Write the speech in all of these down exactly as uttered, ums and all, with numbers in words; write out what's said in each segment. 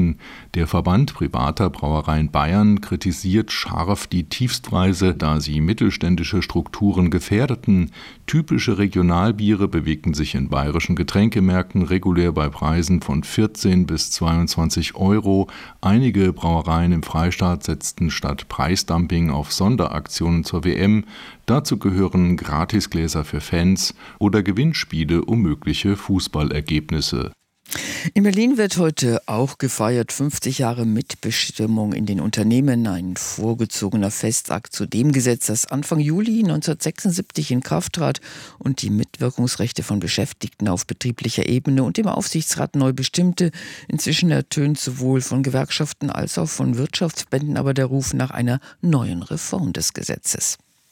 steigen. Der Verband privater Brauereien Bayern kritisiert scharf die Tiefstpreise, da sie mittelständische Strukturen gefährdeten. Typische Regionalbiere bewegten sich in bayerischen Getränkemärkten regulär bei Preisen von vierzehn bis zweiundzwanzig Euro. Einige Brauereien im Freistaat setzten statt Preisdumping auf Sonderaktionen zur W M. Dazu gehören Gratisgläser für Fans oder Gewinnspiele um mögliche Fußballergebnisse. In Berlin wird heute auch gefeiert, fünfzig Jahre Mitbestimmung in den Unternehmen, ein vorgezogener Festakt zu dem Gesetz, das Anfang Juli neunzehnhundertsechsundsiebzig in Kraft trat und die Mitwirkungsrechte von Beschäftigten auf betrieblicher Ebene und dem Aufsichtsrat neu bestimmte. Inzwischen ertönt sowohl von Gewerkschaften als auch von Wirtschaftsverbänden aber der Ruf nach einer neuen Reform des Gesetzes.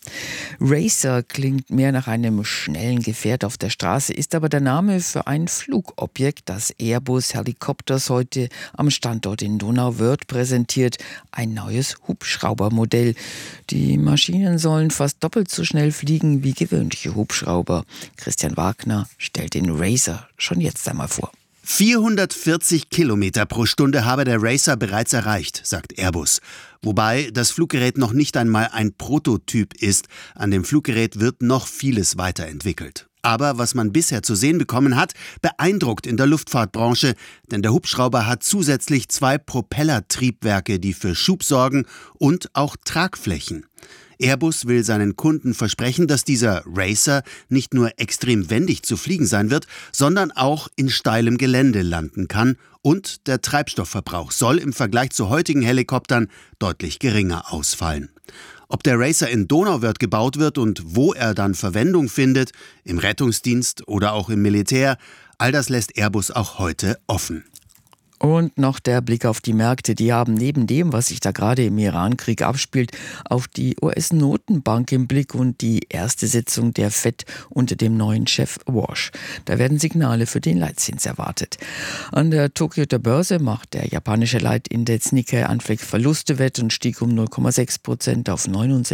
Racer klingt mehr nach einem schnellen Gefährt auf der Straße, ist aber der Name für ein Flugobjekt, das Airbus Helicopters heute am Standort in Donauwörth präsentiert. Ein neues Hubschraubermodell. Die Maschinen sollen fast doppelt so schnell fliegen wie gewöhnliche Hubschrauber. Christian Wagner stellt den Racer schon jetzt einmal vor. vierhundertvierzig Kilometer pro Stunde habe der Racer bereits erreicht, sagt Airbus. Wobei das Fluggerät noch nicht einmal ein Prototyp ist. An dem Fluggerät wird noch vieles weiterentwickelt. Aber was man bisher zu sehen bekommen hat, beeindruckt in der Luftfahrtbranche, denn der Hubschrauber hat zusätzlich zwei Propellertriebwerke, die für Schub sorgen, und auch Tragflächen. Airbus will seinen Kunden versprechen, dass dieser Racer nicht nur extrem wendig zu fliegen sein wird, sondern auch in steilem Gelände landen kann, und der Treibstoffverbrauch soll im Vergleich zu heutigen Helikoptern deutlich geringer ausfallen. Ob der Racer in Donauwörth gebaut wird und wo er dann Verwendung findet, im Rettungsdienst oder auch im Militär, all das lässt Airbus auch heute offen. Und noch der Blick auf die Märkte. Die haben neben dem, was sich da gerade im Irankrieg abspielt, auch die U S-Notenbank im Blick und die erste Sitzung der Fed unter dem neuen Chef Walsh. Da werden Signale für den Leitzins erwartet. An der Tokioter Börse macht der japanische Leitindex Nikkei anfänglich Verluste wett und stieg um null Komma sechs Prozent auf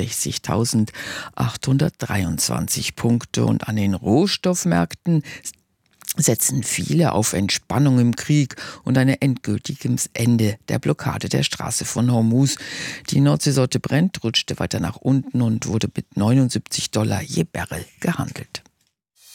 neunundsechzigtausendachthundertdreiundzwanzig Punkte. Und an den Rohstoffmärkten setzen viele auf Entspannung im Krieg und ein endgültiges Ende der Blockade der Straße von Hormuz. Die Nordseesorte Brent rutschte weiter nach unten und wurde mit neunundsiebzig Dollar je Barrel gehandelt.